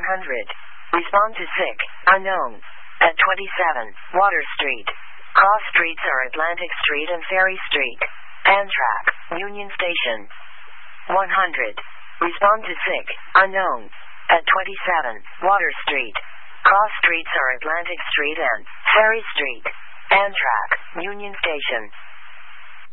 Respond to sick. Unknown. At 27, Water Street. Cross streets are Atlantic Street and Ferry Street. Amtrak. Union Station. 100. Respond to sick. Unknown. At 27, Water Street. Cross streets are Atlantic Street and Ferry Street. Amtrak. Union Station.